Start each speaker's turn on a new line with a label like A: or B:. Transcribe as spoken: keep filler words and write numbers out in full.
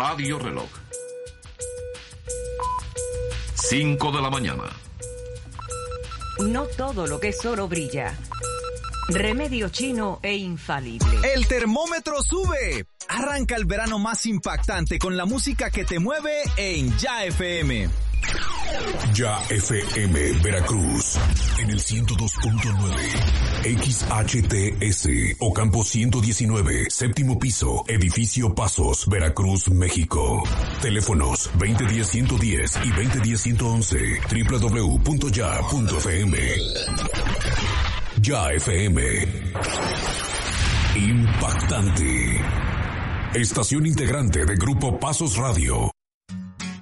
A: Radio Reloj. cinco de la mañana.
B: No todo lo que es oro brilla. Remedio chino e infalible.
C: El termómetro sube. Arranca el verano más impactante con la música que te mueve en Ya F M.
D: Ya F M Veracruz en el ciento dos punto nueve, X H T S Ocampo ciento diecinueve, séptimo piso, edificio Pasos, Veracruz, México. Teléfonos veinte diez ciento diez y veinte diez ciento once, doble u doble u doble u punto ya punto f m. Ya F M. Impactante. Estación integrante de Grupo Pasos Radio.